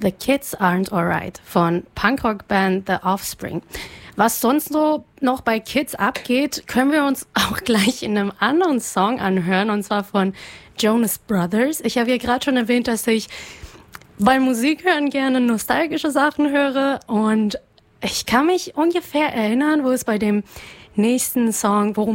The Kids Aren't Alright von Punkrock-Band The Offspring. Was sonst so noch bei Kids abgeht, können wir uns auch gleich in einem anderen Song anhören, und zwar von Jonas Brothers. Ich habe ja gerade schon erwähnt, dass ich bei Musik hören gerne nostalgische Sachen höre, und ich kann mich ungefähr erinnern, wo es bei dem nächsten Song, worum